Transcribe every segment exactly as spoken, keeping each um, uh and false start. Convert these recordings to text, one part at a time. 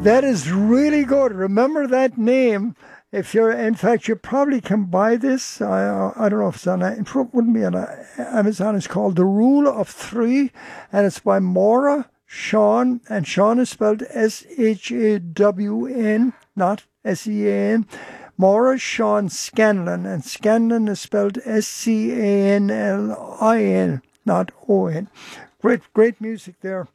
That is really good. Remember that name. If you're, in fact, you probably can buy this. I I don't know if it's on. It wouldn't be on Amazon. It's called The Rule of Three, and it's by Maura Shawn, and Shawn is spelled S H A W N, not S E A N. Maura Shawn Scanlon, and Scanlon is spelled S C A N L I N, not O N. Great, great music there.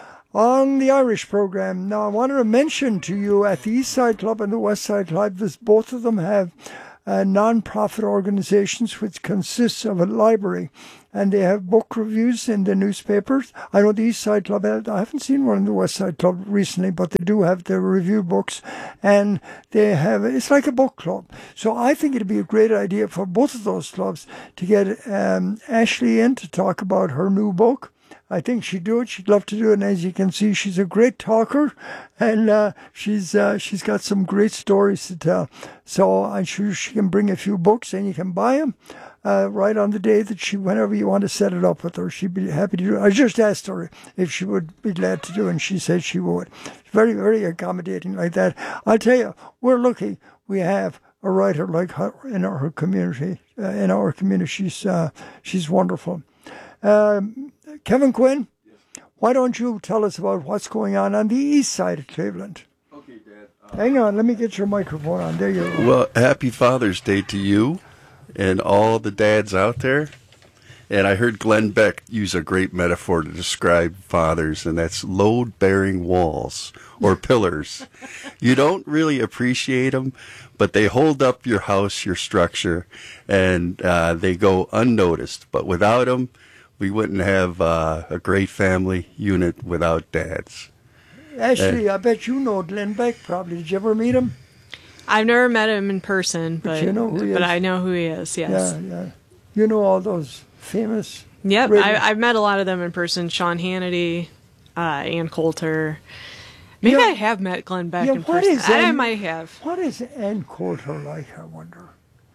On the Irish program, now I wanted to mention to you at the East Side Club and the West Side Club, this, both of them have uh, non-profit organizations which consists of a library, and they have book reviews in the newspapers. I know the East Side Club, I haven't seen one in the West Side Club recently, but they do have their review books, and they have, it's like a book club. So I think it'd be a great idea for both of those clubs to get um, Ashley in to talk about her new book. I think she'd do it. She'd love to do it. And as you can see, she's a great talker, and uh, she's uh, she's got some great stories to tell. So I'm sure she can bring a few books, and you can buy them uh, right on the day that she, whenever you want to set it up with her, she'd be happy to do it. I just asked her if she would be glad to do it, and she said she would. Very, very accommodating like that. I'll tell you, we're lucky we have a writer like her in our community. Uh, in our community, she's uh, she's wonderful. Um, Kevin Quinn, why don't you tell us about what's going on on the east side of Cleveland? Okay, Dad. Uh, Hang on, let me get your microphone on. There you go. Well, happy Father's Day to you and all the dads out there. And I heard Glenn Beck use a great metaphor to describe fathers, and that's load-bearing walls or pillars. You don't really appreciate them, but they hold up your house, your structure, and uh, they go unnoticed. But without them, we wouldn't have uh, a great family unit without dads. Ashley, uh, I bet you know Glenn Beck probably. Did you ever meet him? I've never met him in person, but but, you know who he but is. I know who he is, yes. Yeah, yeah. You know all those famous... Yep, radio- I, I've met a lot of them in person. Sean Hannity, uh, Ann Coulter. Maybe Yeah. I have met Glenn Beck Yeah, in what person. is I, Ann- might have. What is Ann Coulter like, I wonder?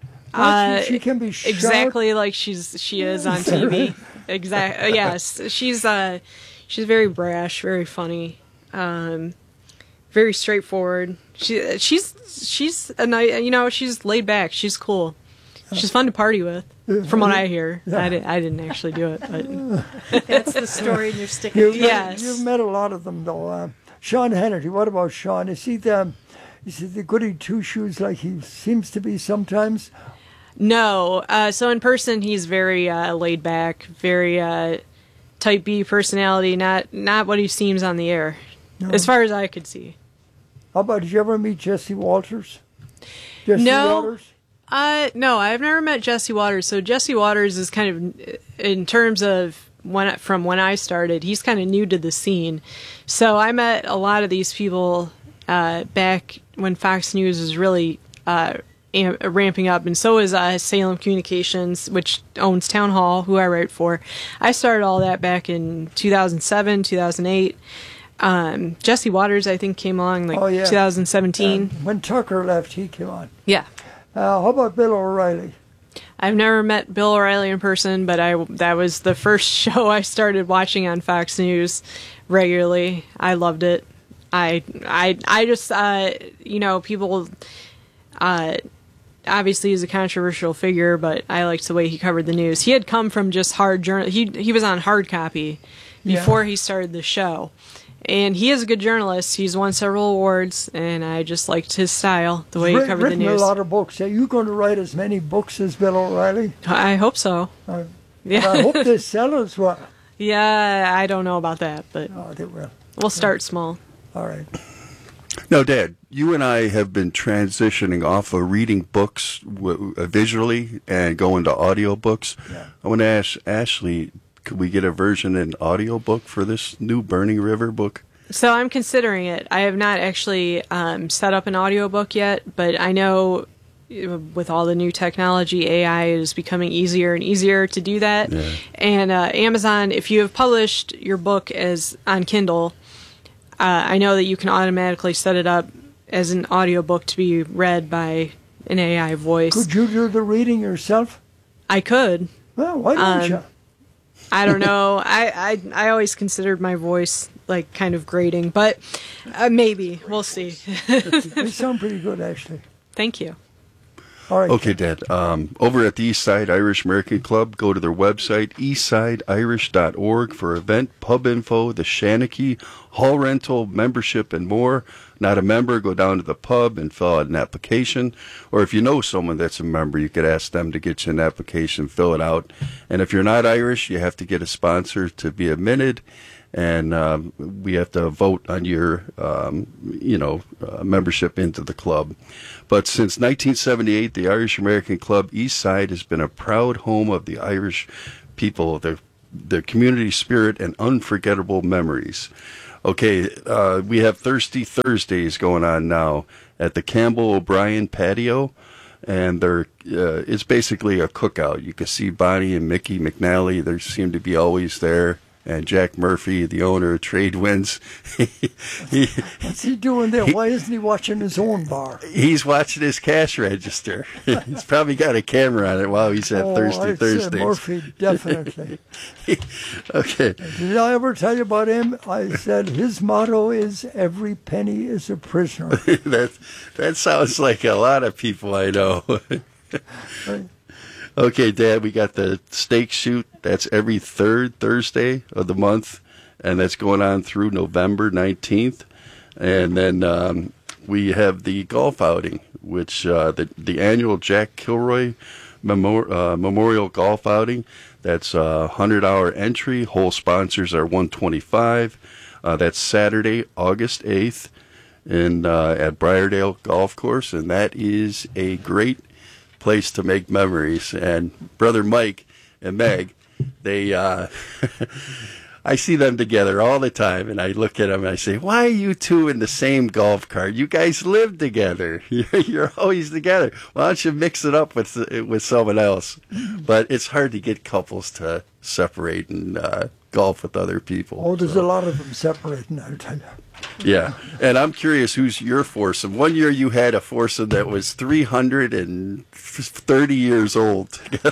Uh, she, she can be sharp. exactly like she's she is on T V. Exactly. Yes, she's uh, she's very brash, very funny, um, very straightforward. She she's she's a nice, you know, she's laid back. She's cool. She's fun to party with, from what I hear. Yeah. I, did, I didn't actually do it, but That's the story, and you're sticking You've to met, Yes. you've met a lot of them, though. Uh, Sean Hannity, what about Sean? Is he the, is he the goody two-shoes like he seems to be sometimes? no. Uh, so in person, he's very uh, laid back, very uh, type B personality. Not not what he seems on the air, No. as far as I could see. How about, did you ever meet Jesse Walters? Jesse No. Waters? Uh, no, I've never met Jesse Waters. So Jesse Waters is kind of, in terms of when from when I started, he's kind of new to the scene. So I met a lot of these people uh, back when Fox News was really uh, am- ramping up, and so is uh, Salem Communications, which owns Town Hall, who I write for. I started all that back in two thousand seven, two thousand eight. Um, Jesse Waters, I think, came along like Oh, yeah. two thousand seventeen. Um, when Tucker left, he came on. Yeah. Uh, how about Bill O'Reilly? I've never met Bill O'Reilly in person, but I that was the first show I started watching on Fox News regularly. I loved it. I I I just uh, you know, people uh, obviously he's a controversial figure, but I liked the way he covered the news. He had come from just hard journal. He he was on hard copy before Yeah. he started the show. And he is a good journalist. He's won several awards, and I just liked his style, the way he Writ- covered the written news. a lot of books. Are you going to write as many books as Bill O'Reilly? I hope so. Uh, Yeah. I hope they sell as well. Yeah, I don't know about that, but Oh, they will. we'll start small. All right. No, Dad, you and I have been transitioning off of reading books w- uh, visually and going to audiobooks. Yeah. I want to ask Ashley, could we get a version in audiobook for this new Burning River book? So I'm considering it. I have not actually um, set up an audiobook yet, but I know uh, with all the new technology, A I is becoming easier and easier to do that. Yeah. And uh, Amazon, if you have published your book as on Kindle, uh, I know that you can automatically set it up as an audiobook to be read by an A I voice. Could you do the reading yourself? I could. Well, why don't Um, you? I don't know. I, I I always considered my voice like kind of grating, but uh, maybe we'll see. They sound pretty good, actually. Thank you. All right. Okay, Dad. Um, over at the East Side Irish American Club, go to their website, eastside irish dot org, for event, pub info, the Shanachie, hall rental, membership, and more. Not a member, go down to the pub and fill out an application. Or if you know someone that's a member, you could ask them to get you an application, fill it out. And if you're not Irish, you have to get a sponsor to be admitted. And um, we have to vote on your, um, you know, uh, membership into the club. But since nineteen seventy-eight, the Irish American Club East Side has been a proud home of the Irish people, their, their community spirit, and unforgettable memories. Okay, uh, we have Thirsty Thursdays going on now at the Campbell O'Brien patio. And they're, uh, it's basically a cookout. You can see Bonnie and Mickey McNally. They seem to be always there. And Jack Murphy, the owner of Tradewinds. he, What's he doing there? Why isn't he watching his own bar? He's watching his cash register. He's probably got a camera on it while he's at oh, Thirsty I'd Thursdays. say Murphy, definitely. Okay. Did I ever tell you about him? I said his motto is every penny is a prisoner. that, that sounds like a lot of people I know. Right. Okay, Dad, we got the steak shoot. That's every third Thursday of the month, and that's going on through November nineteenth. And then um, we have the golf outing, which uh, the, the annual Jack Kilroy Memor- uh, Memorial Golf Outing. That's a one hundred hour entry. Whole sponsors are one hundred twenty-five dollars. Uh, that's Saturday, August eighth, in, uh, at Briardale Golf Course, and that is a great place to make memories. And Brother Mike and Meg, they uh I see them together all the time, and I look at them and I say, why are you two in the same golf cart? You guys live together. You're, you're always together. Why don't you mix it up with with someone else? But it's hard to get couples to separate and uh golf with other people. Oh, there's so. a lot of them separating, I'll tell you. Yeah, and I'm curious, who's your foursome? One year you had a foursome that was three hundred thirty years old together.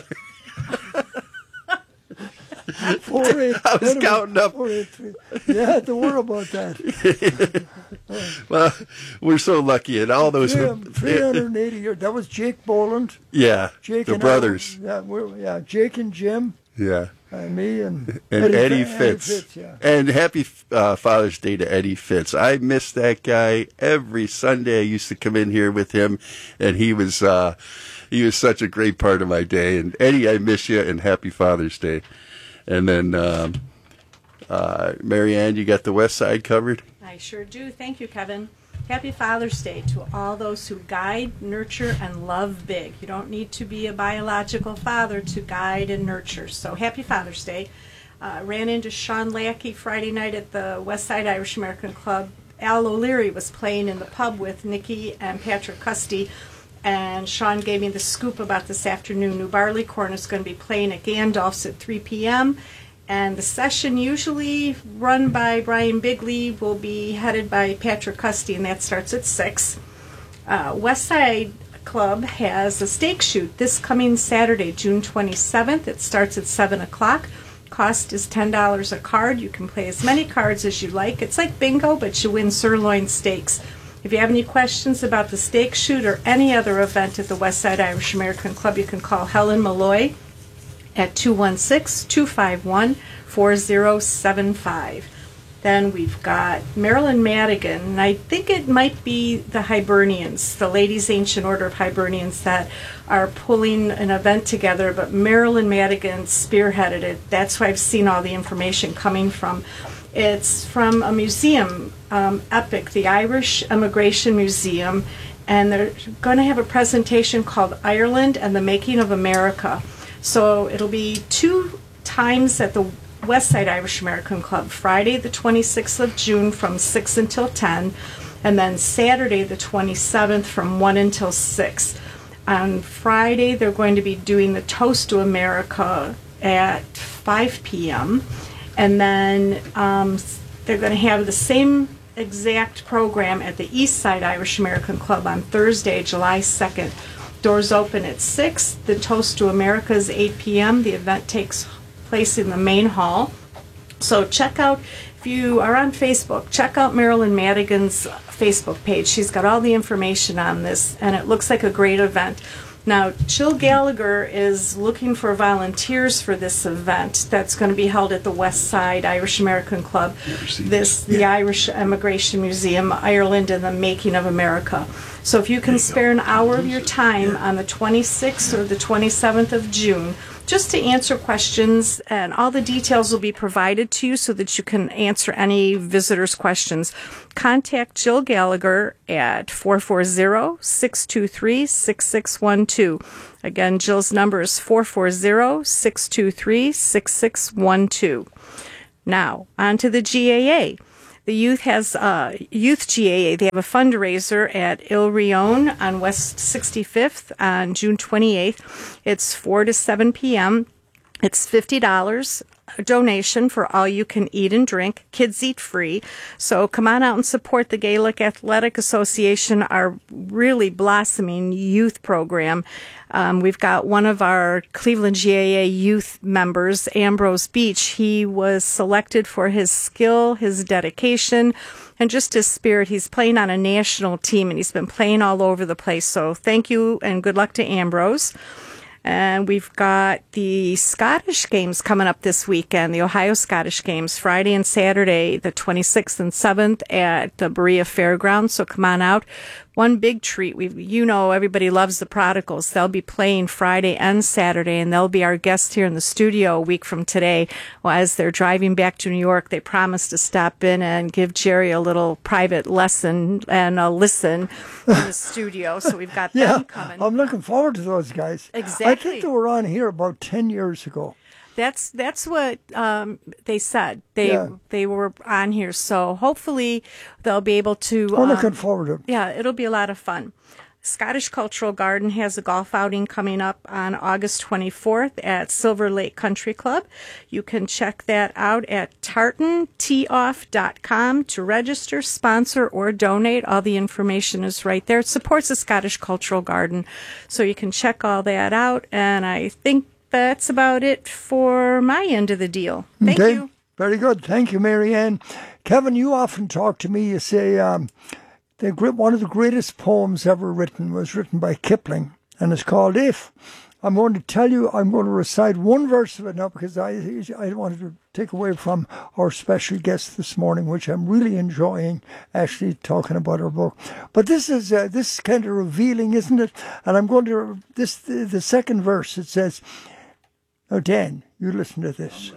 Four, eight, I was counting up. Four, eight, three. Yeah, don't worry about that. Well, we're so lucky, and all those. three hundred eighty years. That was Jake Boland. Yeah, Jake the and brothers. I, yeah, we're, yeah, Jake and Jim. Yeah. And me and, and Eddie, Eddie Fitz. Fitz. Fitz yeah. And happy uh, Father's Day to Eddie Fitz. I miss that guy every Sunday. I used to come in here with him, and he was uh, he was such a great part of my day. And Eddie, I miss you, and happy Father's Day. And then, um, uh, Marianne, you got the West Side covered? I sure do. Thank you, Kevin. Happy Father's Day to all those who guide, nurture, and love big. You don't need to be a biological father to guide and nurture. So happy Father's Day. Uh, ran into Sean Lackey Friday night at the West Side Irish American Club. Al O'Leary was playing in the pub with Nikki and Patrick Custy, and Sean gave me the scoop about this afternoon. New Barleycorn is going to be playing at Gandalf's at three p.m., and the session, usually run by Brian Bigley, will be headed by Patrick Custy, and that starts at six. Uh, West Side Club has a steak shoot this coming Saturday, June twenty-seventh. It starts at seven o'clock. Cost is ten dollars a card. You can play as many cards as you like. It's like bingo, but you win sirloin steaks. If you have any questions about the steak shoot or any other event at the West Side Irish American Club, you can call Helen Malloy at two one six, two five one, four zero seven five. Then we've got Marilyn Madigan, and I think it might be the Hibernians, the Ladies' Ancient Order of Hibernians, that are pulling an event together, but Marilyn Madigan spearheaded it. That's where I've seen all the information coming from. It's from a museum, um, EPIC, the Irish Immigration Museum, and they're going to have a presentation called Ireland and the Making of America. So it'll be two times at the West Side Irish American Club, Friday the twenty-sixth of June from six until ten, and then Saturday the twenty-seventh from one until six. On Friday, they're going to be doing the Toast to America at five p.m., and then um, they're going to have the same exact program at the East Side Irish American Club on Thursday, July second. Doors open at six. The Toast to America is eight p.m. The event takes place in the main hall. So check out if you are on Facebook, check out Marilyn Madigan's Facebook page. She's got all the information on this, and it looks like a great event. Now, Jill Gallagher is looking for volunteers for this event that's going to be held at the West Side Irish American Club, this the Irish Emigration Museum, Ireland and the Making of America. So if you can spare an hour of your time on the twenty-sixth or the twenty-seventh of June, just to answer questions, and all the details will be provided to you so that you can answer any visitors' questions. Contact Jill Gallagher at four four zero, six two three, six six one two. Again, Jill's number is four four zero, six two three, six six one two. Now, on to the G A A. The youth has uh, Youth G A A. They have a fundraiser at Il Rione on West sixty-fifth on June twenty-eighth. It's four to seven p.m. It's fifty dollars a donation for all you can eat and drink. Kids eat free. So come on out and support the Gaelic Athletic Association, our really blossoming youth program. Um, we've got one of our Cleveland G A A youth members, Ambrose Beach. He was selected for his skill, his dedication, and just his spirit. He's playing on a national team, and he's been playing all over the place. So thank you and good luck to Ambrose. And we've got the Scottish Games coming up this weekend, the Ohio Scottish Games, Friday and Saturday, the twenty-sixth and seventh at the Berea Fairgrounds. So come on out. One big treat, we you know everybody loves the Prodigals. They'll be playing Friday and Saturday, and they'll be our guests here in the studio a week from today. Well, as they're driving back to New York, they promised to stop in and give Jerry a little private lesson and a listen in the studio. So we've got yeah, them coming. I'm looking forward to those guys. Exactly. I think they were on here about ten years ago. That's that's what um, they said. They Yeah. they were on here, so hopefully they'll be able to. I'm um, looking forward to it. Yeah, it'll be a lot of fun. Scottish Cultural Garden has a golf outing coming up on August twenty-fourth at Silver Lake Country Club. You can check that out at tartan tee off dot com to register, sponsor, or donate. All the information is right there. It supports the Scottish Cultural Garden, so you can check all that out. And I think that's about it for my end of the deal. Thank okay. you. Very good. Thank you, Mary Ann. Kevin, you often talk to me. You say um, the great, one of the greatest poems ever written was written by Kipling, and it's called If. I'm going to tell you, I'm going to recite one verse of it now because I, I wanted to take away from our special guest this morning, which I'm really enjoying actually talking about her book. But this is uh, this is kind of revealing, isn't it? And I'm going to, this the, the second verse, it says, now, Dan, you listen to this.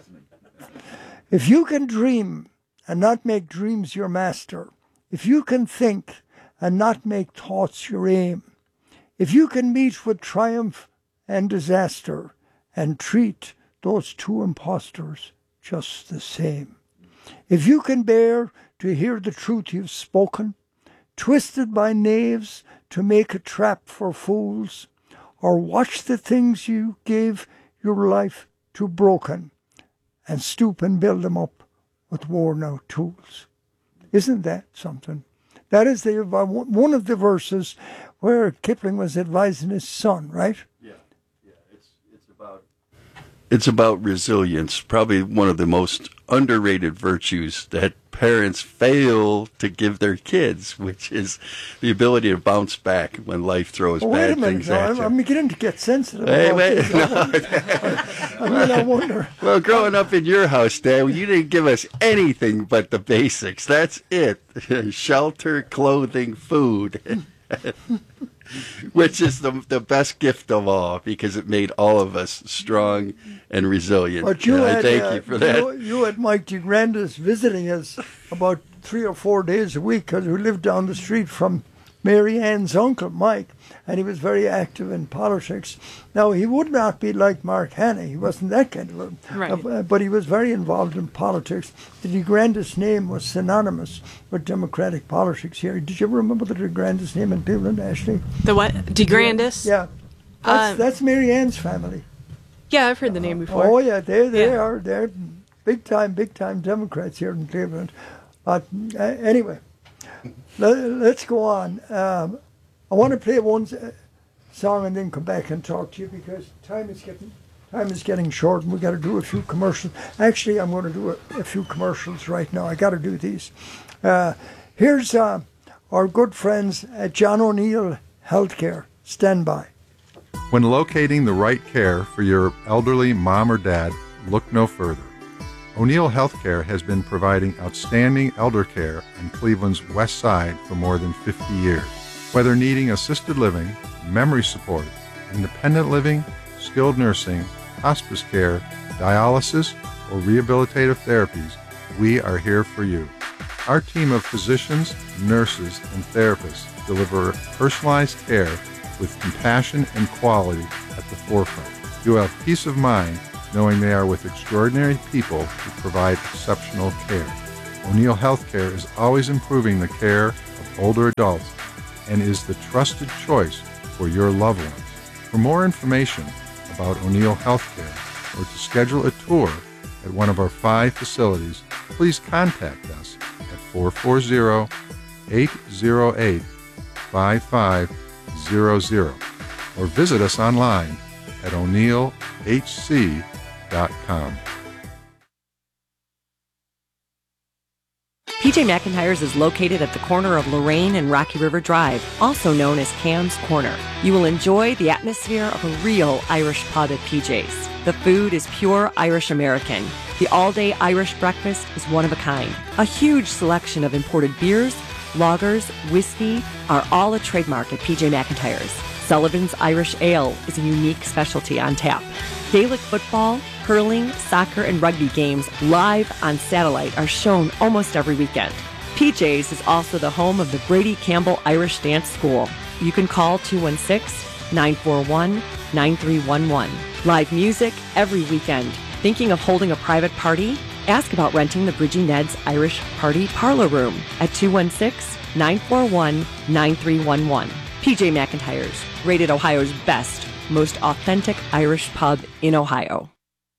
If you can dream and not make dreams your master, if you can think and not make thoughts your aim, if you can meet with triumph and disaster and treat those two impostors just the same, if you can bear to hear the truth you've spoken, twisted by knaves to make a trap for fools, or watch the things you gave your life to broken and stoop and build them up with worn out tools. Isn't that something? That is the one of the verses where Kipling was advising his son, right? Yeah, yeah. It's it's about it's about resilience. Probably one of the most underrated virtues that parents fail to give their kids, which is the ability to bounce back when life throws well, bad wait a minute, things no, at I'm, you. I'm beginning to get sensitive. Hey, about wait, this. no. I mean, I wonder. Well, growing up in your house, Dad, you didn't give us anything but the basics. That's it. Shelter, clothing, food. Which is the the best gift of all, because it made all of us strong and resilient. But you and had, I thank uh, you for that. You, you had Mike DeGrandis visiting us about three or four days a week because we lived down the street from Mary Ann's uncle, Mike, and he was very active in politics. Now, he would not be like Mark Hanna. He wasn't that kind of a... Right. Uh, but he was very involved in politics. The DeGrandis name was synonymous with Democratic politics here. Did you ever remember the DeGrandis name in Cleveland, Ashley? The what? DeGrandis? Yeah. That's, Um, that's Mary Ann's family. Yeah, I've heard the name before. Oh, yeah, they they Yeah. are. They're big time, big time Democrats here in Cleveland. But uh, anyway, let, let's go on. Um, I want to play one uh, song and then come back and talk to you because time is getting Time is getting short, and we got to do a few commercials. Actually, I'm going to do a, a few commercials right now. I got to do these. Uh, here's uh, our good friends at John O'Neill Healthcare. Stand by. When locating the right care for your elderly mom or dad, look no further. O'Neill Healthcare has been providing outstanding elder care on Cleveland's west side for more than fifty years. Whether needing assisted living, memory support, independent living, skilled nursing, hospice care, dialysis, or rehabilitative therapies, we are here for you. Our team of physicians, nurses, and therapists deliver personalized care with compassion and quality at the forefront. You have peace of mind knowing they are with extraordinary people who provide exceptional care. O'Neill Healthcare is always improving the care of older adults and is the trusted choice for your loved ones. For more information about O'Neill Healthcare or to schedule a tour at one of our five facilities, please contact us at four four zero, eight zero eight, five five zero zero or visit us online at o'neill h c dot com. P J McIntyre's is located at the corner of Lorraine and Rocky River Drive, also known as Cam's Corner. You will enjoy the atmosphere of a real Irish pub at P J's. The food is pure Irish American. The all-day Irish breakfast is one of a kind. A huge selection of imported beers, lagers, whiskey are all a trademark at P J McIntyre's. Sullivan's Irish Ale is a unique specialty on tap. Gaelic football, hurling, soccer, and rugby games live on satellite are shown almost every weekend. P J's is also the home of the Brady Campbell Irish Dance School. You can call two one six, nine four one, nine three one one. Live music every weekend. Thinking of holding a private party? Ask about renting the Bridgie Ned's Irish Party Parlor Room at two one six, nine four one, nine three one one. P J McIntyre's, rated Ohio's best, most authentic Irish pub in Ohio.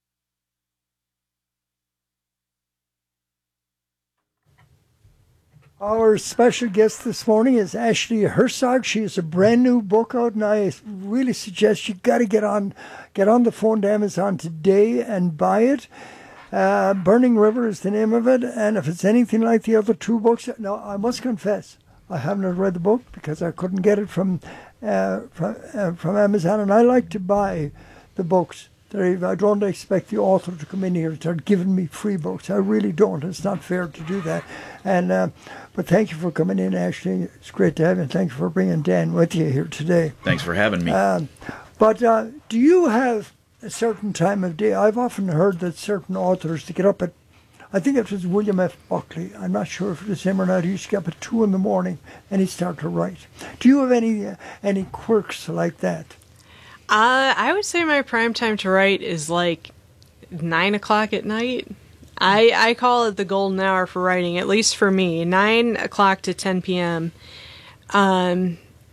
Our special guest this morning is Ashley Herzog. She has a brand new book out, and I really suggest you got to get on, get on the phone to Amazon today and buy it. Uh, Burning River is the name of it, and if it's anything like the other two books, now I must confess, I haven't read the book because I couldn't get it from uh, from, uh, from Amazon, and I like to buy the books. I don't expect the author to come in here and start giving me free books. I really don't. It's not fair to do that. And uh, but thank you for coming in, Ashley. It's great to have you. And thank you for bringing Dan with you here today. Thanks for having me. Uh, but uh, do you have a certain time of day? I've often heard that certain authors, to get up at, I think it was William F. Buckley. I'm not sure if it was him or not. He used to get up at two in the morning and he'd start to write. Do you have any uh, any quirks like that? Uh, I would say my prime time to write is like nine o'clock at night. I I call it the golden hour for writing, at least for me, nine o'clock to ten p.m. Um,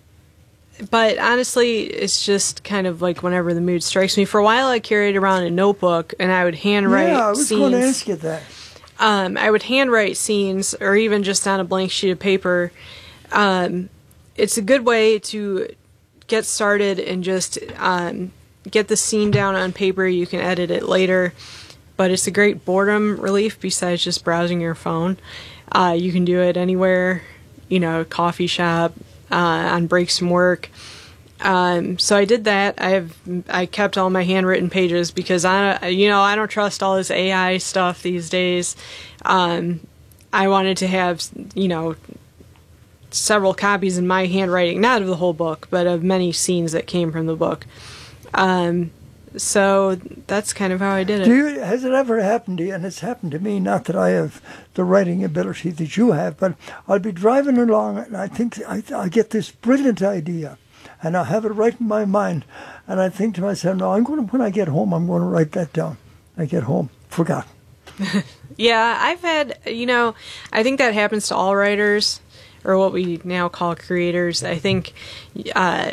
but honestly, it's just kind of like whenever the mood strikes me. For a while, I carried around a notebook and I would handwrite Yeah, I was scenes. going to ask you that. Um, I would handwrite scenes, or even just on a blank sheet of paper. Um, it's a good way to get started and just um, get the scene down on paper. You can edit it later, but it's a great boredom relief besides just browsing your phone. Uh, you can do it anywhere, you know, coffee shop, uh, on breaks from work. Um, so I did that. I have I kept all my handwritten pages because I, you know, I don't trust all this A I stuff these days. Um, I wanted to have, you know, several copies in my handwriting, not of the whole book, but of many scenes that came from the book. Um, so that's kind of how I did it. Do you, has it ever happened to you, and it's happened to me, not that I have the writing ability that you have, but I'll be driving along and I think I, I get this brilliant idea and I have it right in my mind and I think to myself, no, I'm going to, when I get home, I'm going to write that down. I get home, forgot. Yeah, I've had, you know, I think that happens to all writers, or what we now call creators. I think uh,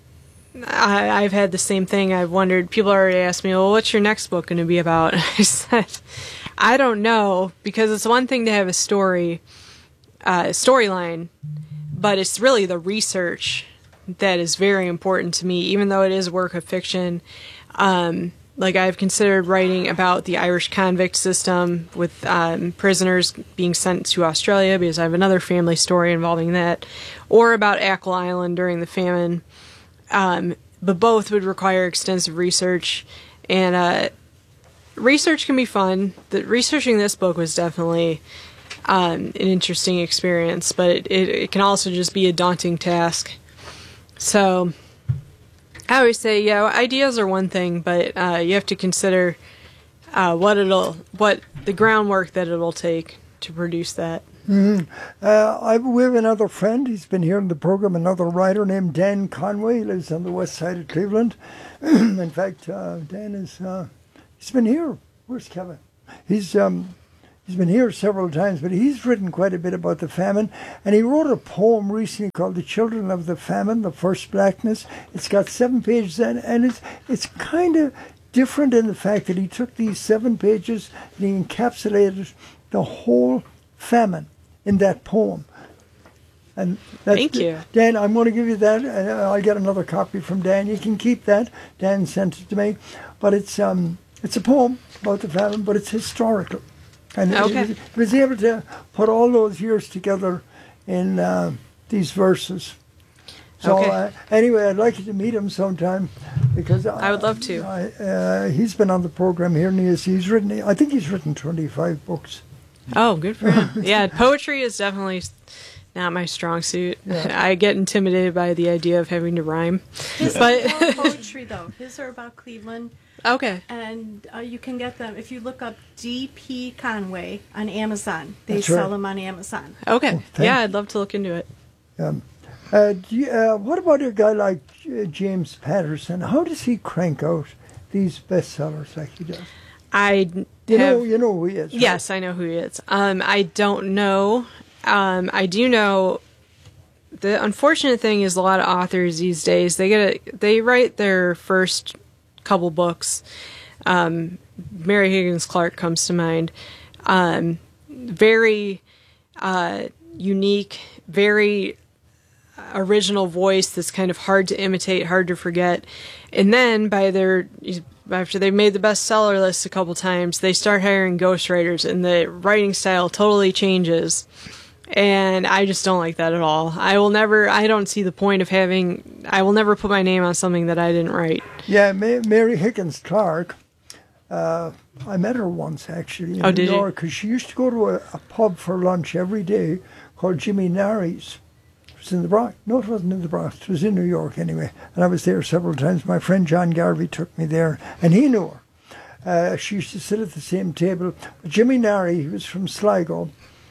I, I've had the same thing. I've wondered, people already asked me, well, what's your next book going to be about? I said, I don't know, because it's one thing to have a story, uh, storyline, but it's really the research that is very important to me, even though it is a work of fiction. Um, like I've considered writing about the Irish convict system with um, prisoners being sent to Australia because I have another family story involving that, or about Ackle Island during the famine. Um, but both would require extensive research, and uh, research can be fun. The, researching this book was definitely um, an interesting experience, but it, it, it can also just be a daunting task. So I always say, yeah, ideas are one thing, but uh, you have to consider uh, what it'll, what the groundwork that it'll take to produce that. Mm-hmm. Uh, I, we have another friend. He's been here in the program. Another writer named Dan Conway. He lives on the west side of Cleveland. In fact, uh, Dan is uh, he's been here. Where's Kevin? He's um, he's been here several times, but he's written quite a bit about the famine. And he wrote a poem recently called "The Children of the Famine: The First Blackness." It's got seven pages, and, and it's it's kind of different in the fact that he took these seven pages and he encapsulated the whole famine in that poem. And that's Thank you. Dan, I'm going to give you that. And I'll get another copy from Dan. You can keep that. Dan sent it to me. But it's um it's a poem about the famine, but it's historical. And Okay. he, he was able to put all those years together in uh, these verses. So Okay. uh, anyway, I'd like you to meet him sometime because I would love to. I, uh, he's been on the program here, and he's, he's written. I think he's written twenty-five books. Oh, good for him. Yeah, poetry is definitely not my strong suit. Yeah. I get intimidated by the idea of having to rhyme. His But are poetry, though. His are about Cleveland, okay. and uh, you can get them if you look up D P Conway on Amazon. They That's sell right. them on Amazon. Okay. Oh, thank Yeah, you. I'd love to look into it. Um, uh, do you, uh, what about a guy like uh, James Patterson? How does he crank out these bestsellers like he does? I You have, know, you know who he is. Right? Yes, I know who he is. Um, I don't know. Um, I do know. The unfortunate thing is a lot of authors these days they get a, they write their first couple books. Um, Mary Higgins Clark comes to mind. Um, very uh, unique, very original voice that's kind of hard to imitate, hard to forget. And then by their after they've made the bestseller list a couple times, they start hiring ghostwriters, and the writing style totally changes. And I just don't like that at all. I will never. I don't see the point of having. I will never put my name on something that I didn't write. Yeah, Ma- Mary Higgins Clark. Uh, I met her once actually in Oh, New did you? York because she used to go to a, a pub for lunch every day called Jimmy Nari's. It was in the Bronx. No, it wasn't in the Bronx. It was in New York anyway. And I was there several times. My friend John Garvey took me there, and he knew her. Uh, she used to sit at the same table. But Jimmy Nari, he was from Sligo,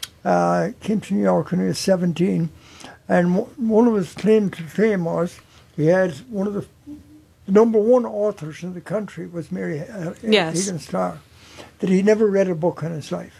uh, came to New York when he was seventeen, and w- one of his claim to fame was he had one of the the number one authors in the country was Mary uh, Yes. Higgins Clark, that he never read a book in his life.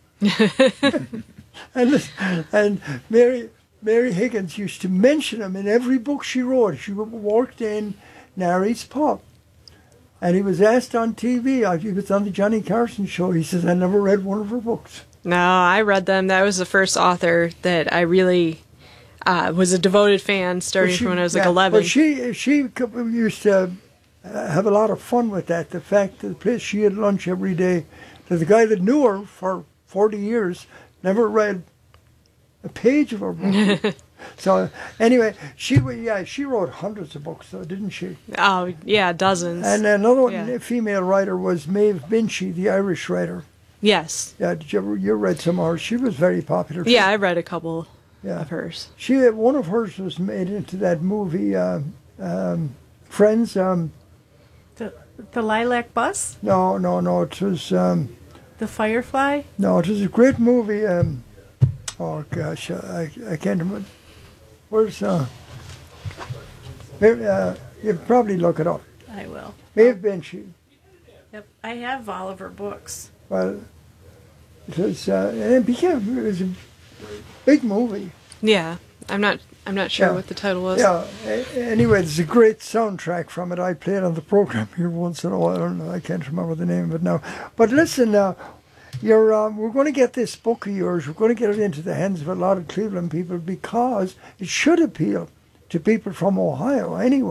and and Mary Mary Higgins used to mention him in every book she wrote. She worked in Nari's pub. And he was asked on T V, uh, he was on the Johnny Carson show, he says, I never read one of her books. No, I read them. That was the first author that I really uh, was a devoted fan, starting But she- from when I was like yeah, eleven. But she, she used to uh, have a lot of fun with that. The fact that the place she had lunch every day, that the guy that knew her for forty years never read a page of her book. So anyway, she wa- yeah she wrote hundreds of books, though, didn't she? Oh, yeah, dozens. And another one, Yeah. a female writer was Maeve Binchy, the Irish writer. Yes. Yeah, did you ever you read some of hers? She was very popular. Yeah, I read a couple Yeah. of hers. She one of hers was made into that movie, uh, um, Friends. Um, The, the Lilac Bus, no, no, no. It was um, The Firefly. no. It was a great movie. Um, oh gosh, I I can't remember. Where's uh? Maybe, uh, you probably look it up. I will. Maeve Binchy. Yep, I have all of her books. Well, it was uh, and it became it was a big movie. Yeah, I'm not. I'm not sure Yeah. what the title was. Yeah. a- Anyway, there's a great soundtrack from it. I play it on the program here once in a while. I don't know. I can't remember the name of it now. But listen, uh, you're, um, we're going to get this book of yours. We're going to get it into the hands of a lot of Cleveland people because it should appeal to people from Ohio anyway.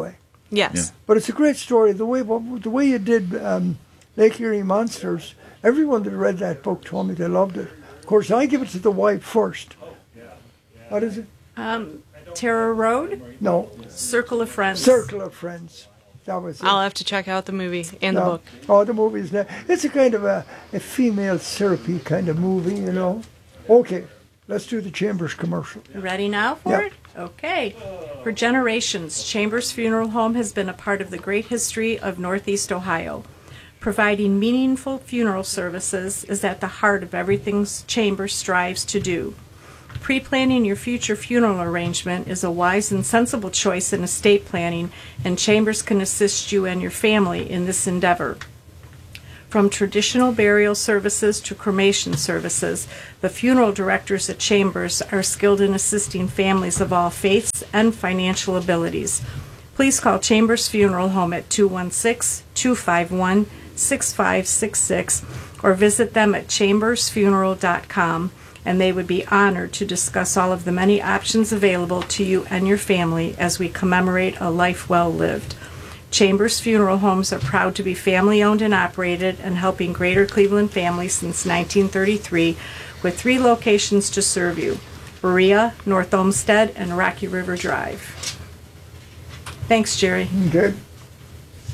Yes. But it's a great story. The way the way you did um, Lake Erie Monsters, everyone that read that book told me they loved it. Of course, I give it to the wife first. What is it? Um, Terror Road, No, Circle of Friends. Circle of Friends. That was it. I'll have to check out the movie and the Yeah. book. Oh, the movie's there. It's a kind of a, a female syrupy kind of movie, you know. Okay, let's do the Chambers commercial. Ready now for Yeah. it? Okay. For generations, Chambers Funeral Home has been a part of the great history of Northeast Ohio. Providing meaningful funeral services is at the heart of everything Chambers strives to do. Pre-planning your future funeral arrangement is a wise and sensible choice in estate planning, and Chambers can assist you and your family in this endeavor. From traditional burial services to cremation services, the funeral directors at Chambers are skilled in assisting families of all faiths and financial abilities. Please call Chambers Funeral Home at two one six, two five one, six five six six or visit them at chambers funeral dot com, and they would be honored to discuss all of the many options available to you and your family as we commemorate a life well lived. Chambers Funeral Homes are proud to be family-owned and operated and helping Greater Cleveland families since nineteen thirty-three, with three locations to serve you: Berea, North Olmsted, and Rocky River Drive. Thanks, Jerry. Good.